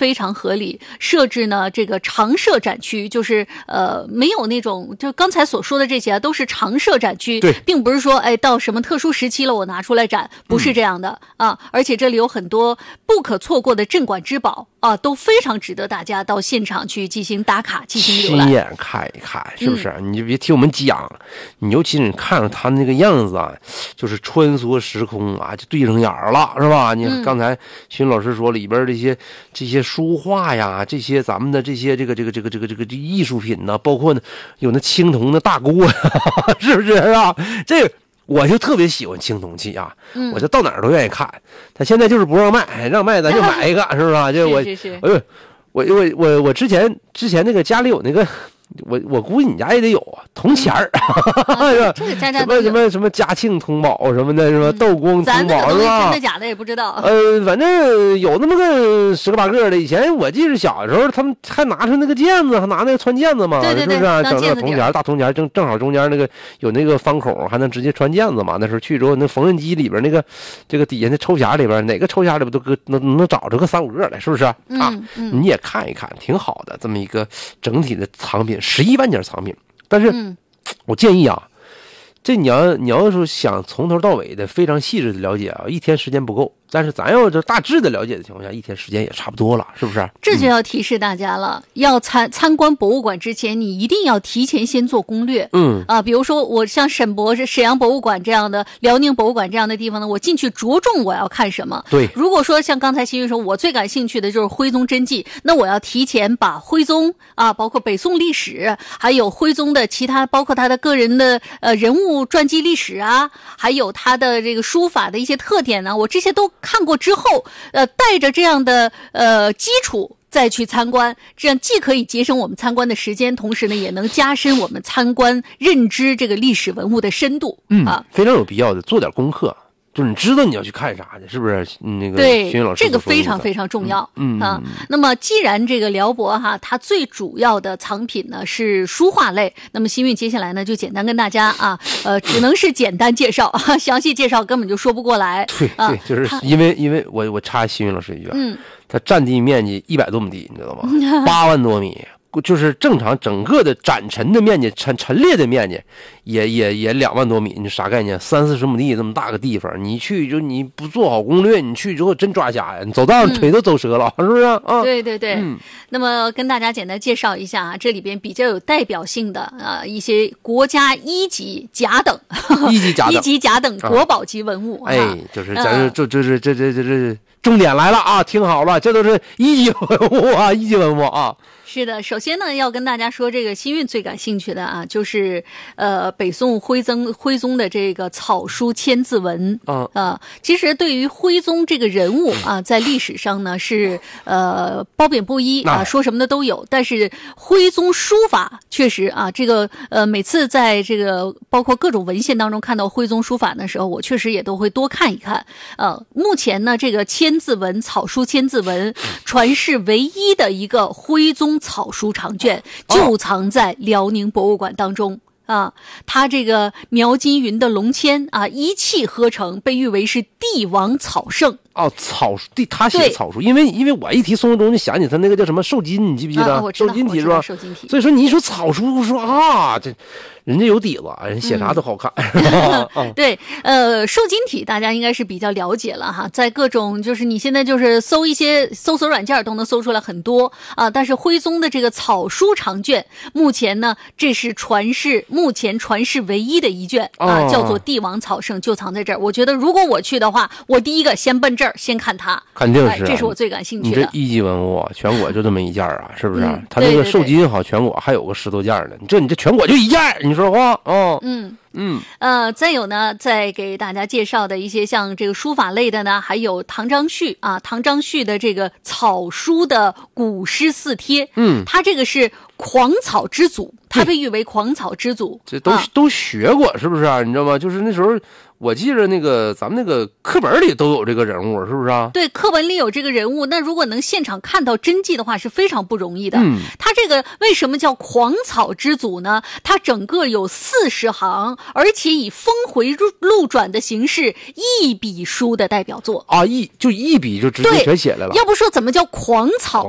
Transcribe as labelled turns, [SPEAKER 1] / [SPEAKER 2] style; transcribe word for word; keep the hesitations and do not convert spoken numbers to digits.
[SPEAKER 1] 非常合理，设置呢这个常设展区，就是呃没有那种就刚才所说的这些、啊、都是常设展区，
[SPEAKER 2] 对，
[SPEAKER 1] 并不是说哎到什么特殊时期了我拿出来展，不是这样的、嗯、啊，而且这里有很多不可错过的镇馆之宝啊，都非常值得大家到现场去进行打卡、进行浏览，
[SPEAKER 2] 亲眼看一看，是不是？嗯、你就别听我们讲，你尤其是你看着他那个样子啊，就是穿梭时空啊，就对上眼了，是吧？你刚才徐老师说里边这些这些书画呀，这些咱们的这些这个这个这个这个这个这艺术品呢，包括呢有那青铜的大锅，是不是啊？这个。我就特别喜欢青铜器啊，嗯、我就到哪儿都愿意看。他现在就是不让卖，让卖咱就买一个，是不是啊？就我，
[SPEAKER 1] 是是是
[SPEAKER 2] 哎呦，我我我我之前之前那个家里有那个。我我估计你家也得有啊，铜钱儿，
[SPEAKER 1] 啊、是吧？这个家家都有
[SPEAKER 2] 什么什么什么嘉庆通宝什么的，什么斗光通宝是吧？
[SPEAKER 1] 真的假的也不知道。
[SPEAKER 2] 呃，反正有那么个十个八个的。以前我记得小时候，他们还拿出那个毽子，还拿那个穿毽子嘛，
[SPEAKER 1] 对对对，
[SPEAKER 2] 是不是、啊？整个
[SPEAKER 1] 铜
[SPEAKER 2] 铜钱，大铜钱，正正好中间那个有那个方孔，还能直接穿毽子嘛。那时候去之后，那缝纫机里边那个这个底下那抽匣里边，哪个抽匣里边都搁能能找着个三五个来，是不是啊？
[SPEAKER 1] 嗯嗯、
[SPEAKER 2] 你也看一看，挺好的，这么一个整体的藏品，十一万件藏品。但是，我建议啊，这你要你要是想从头到尾的非常细致的了解啊，一天时间不够。但是咱要这大致的了解的情况下，一天时间也差不多了，是不是？
[SPEAKER 1] 这就要提示大家了，嗯、要参参观博物馆之前，你一定要提前先做攻略。
[SPEAKER 2] 嗯
[SPEAKER 1] 啊，比如说我像沈博士、沈阳博物馆这样的、辽宁博物馆这样的地方呢，我进去着重我要看什么。
[SPEAKER 2] 对，
[SPEAKER 1] 如果说像刚才新宇说，我最感兴趣的就是徽宗真迹，那我要提前把徽宗啊，包括北宋历史，还有徽宗的其他，包括他的个人的呃人物传记历史啊，还有他的这个书法的一些特点呢，我这些都看过之后，呃，带着这样的呃基础再去参观，这样既可以节省我们参观的时间，同时呢，也能加深我们参观认知这个历史文物的深度。
[SPEAKER 2] 嗯
[SPEAKER 1] 啊，
[SPEAKER 2] 非常有必要的，做点功课。就是你知道你要去看啥去，是不是？那个
[SPEAKER 1] 对，
[SPEAKER 2] 徐老师
[SPEAKER 1] 这个非常非常重要。
[SPEAKER 2] 嗯
[SPEAKER 1] 啊，那么既然这个辽博哈，它最主要的藏品呢是书画类，那么新运接下来呢就简单跟大家啊，呃，只能是简单介绍，详细介绍根本就说不过来。
[SPEAKER 2] 对对，啊、就是因为因为我我插新运老师一句，
[SPEAKER 1] 嗯，
[SPEAKER 2] 它占地面积一百多亩地，你知道吗？八万多米。就是正常整个的展陈的面积，陈陈列的面积也也也两万多米，你啥概念？三四十亩地这么大个地方，你去就你不做好攻略，你去之后真抓瞎呀！你走道上腿都走折了，嗯、是不是啊？
[SPEAKER 1] 对对对。
[SPEAKER 2] 嗯，
[SPEAKER 1] 那么跟大家简单介绍一下啊，这里边比较有代表性的啊一些国家一级甲等、
[SPEAKER 2] 一级甲等、
[SPEAKER 1] 一级甲等国宝级文物。
[SPEAKER 2] 啊、哎，就是咱这这这这这这这重点来了啊！听好了，这都是一级文物啊，一级文物啊。
[SPEAKER 1] 是的，首先呢，要跟大家说，这个新运最感兴趣的啊，就是呃北宋徽宗徽宗的这个草书千字文。
[SPEAKER 2] 嗯
[SPEAKER 1] 啊，其实对于徽宗这个人物啊，在历史上呢是呃褒贬不一啊，说什么的都有。但是徽宗书法确实啊，这个呃每次在这个包括各种文献当中看到徽宗书法的时候，我确实也都会多看一看。呃，目前呢，这个千字文草书千字文传世唯一的一个徽宗草书长卷就藏在辽宁博物馆当中。啊，他这个描金云的龙签啊，一气呵成，被誉为是帝王草圣。
[SPEAKER 2] 哦，草书，对，他写草书，因为因为我一提宋徽宗就想起他那个叫什么瘦金，你记不记得？
[SPEAKER 1] 啊、
[SPEAKER 2] 瘦金体是吧？
[SPEAKER 1] 瘦金体。
[SPEAKER 2] 所以说你一说草书，我说啊，这人家有底子，人写啥都好看。
[SPEAKER 1] 嗯、对，呃，瘦金体大家应该是比较了解了哈，在各种就是你现在就是搜一些搜索软件都能搜出来很多啊。但是徽宗的这个草书长卷，目前呢，这是传世目前传世唯一的一卷啊，
[SPEAKER 2] 哦、
[SPEAKER 1] 叫做帝王草圣，就藏在这儿。我觉得如果我去的话，我第一个先奔这儿，先看它，
[SPEAKER 2] 肯定是、啊
[SPEAKER 1] 哎，这是我最感兴趣的。
[SPEAKER 2] 你这一级文物，全国就这么一件啊，是不是？
[SPEAKER 1] 嗯、
[SPEAKER 2] 他那个瘦金好，全国还有个十多件呢。你这你这全国就一件，你说话哦。
[SPEAKER 1] 嗯
[SPEAKER 2] 嗯
[SPEAKER 1] 呃，再有呢，再给大家介绍的一些像这个书法类的呢，还有唐章绪啊，唐章绪的这个草书的古诗四帖，
[SPEAKER 2] 嗯，
[SPEAKER 1] 他这个是狂草之祖，他被誉为狂草之祖，
[SPEAKER 2] 这都、啊、都学过，是不是啊？你知道吗？就是那时候。我记着那个咱们那个课本里都有这个人物，是不是啊？
[SPEAKER 1] 对，课本里有这个人物，那如果能现场看到真迹的话，是非常不容易的。
[SPEAKER 2] 嗯，
[SPEAKER 1] 他这个为什么叫狂草之祖呢？他整个有四十行，而且以峰回路转的形式，一笔书的代表作
[SPEAKER 2] 啊，一就一笔就直接全写来了。
[SPEAKER 1] 要不说怎么叫狂草